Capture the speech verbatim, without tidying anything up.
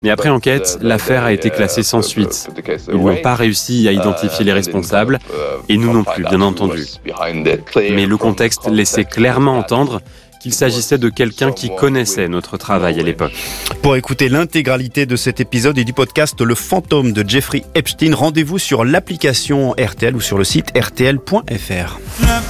Mais après enquête, l'affaire a été classée sans suite. Ils n'ont pas réussi à identifier les responsables, et nous non plus, bien entendu. Mais le contexte laissait clairement entendre qu'il s'agissait de quelqu'un qui connaissait notre travail à l'époque. Pour écouter l'intégralité de cet épisode et du podcast Le fantôme de Jeffrey Epstein, rendez-vous sur l'application R T L ou sur le site R T L point F R.